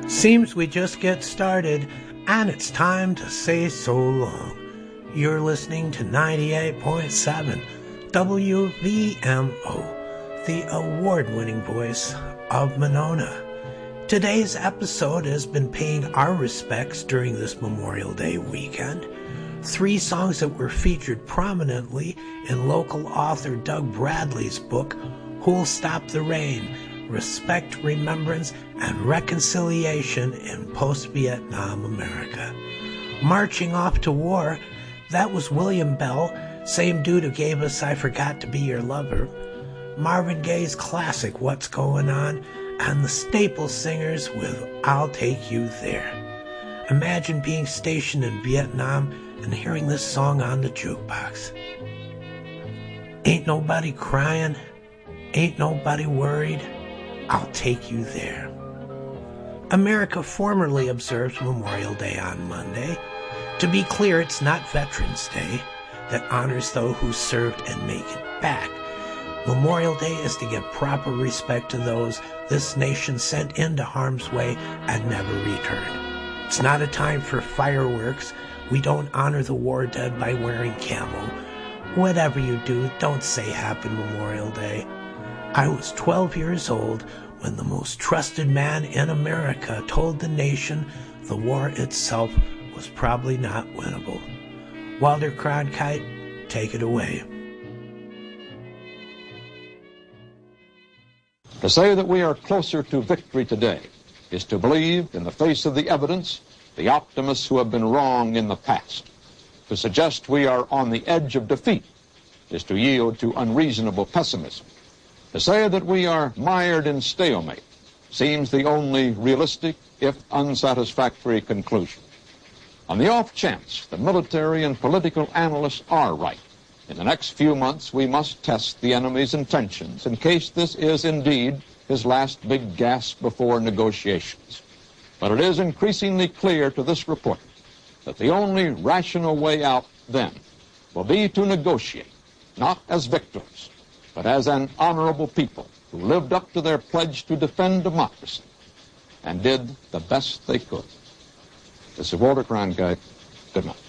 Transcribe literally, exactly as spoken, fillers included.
Seems we just get started, and it's time to say so long. You're listening to ninety-eight point seven W V M O, the award-winning voice of Monona. Today's episode has been paying our respects during this Memorial Day weekend. Three songs that were featured prominently in local author Doug Bradley's book, Who'll Stop the Rain? Respect, Remembrance, and Reconciliation in Post-Vietnam America. Marching Off to War, that was William Bell, same dude who gave us I Forgot to Be Your Lover, Marvin Gaye's classic What's Going On, and the Staple Singers with I'll Take You There. Imagine being stationed in Vietnam and hearing this song on the jukebox. Ain't nobody crying, ain't nobody worried, I'll take you there. America formerly observes Memorial Day on Monday. To be clear, it's not Veterans Day that honors those who served and make it back. Memorial Day is to give proper respect to those this nation sent into harm's way and never returned. It's not a time for fireworks. We don't honor the war dead by wearing camo. Whatever you do, don't say Happy Memorial Day. I was twelve years old when the most trusted man in America told the nation the war itself was probably not winnable. Walter Cronkite, take it away. To say that we are closer to victory today is to believe, in the face of the evidence, the optimists who have been wrong in the past. To suggest we are on the edge of defeat is to yield to unreasonable pessimism. To say that we are mired in stalemate seems the only realistic, if unsatisfactory, conclusion. On the off chance the military and political analysts are right, in the next few months we must test the enemy's intentions in case this is indeed his last big gasp before negotiations. But it is increasingly clear to this reporter that the only rational way out then will be to negotiate, not as victims, but as an honorable people who lived up to their pledge to defend democracy and did the best they could. This is Walter Cronkite. Good night.